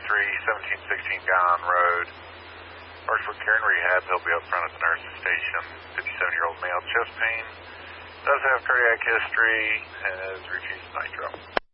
1716 Guyon Road. Works with care and rehab. He'll be up front at the nurse's station. 57-year-old male, chest pain. Does have cardiac history. Has refused nitro.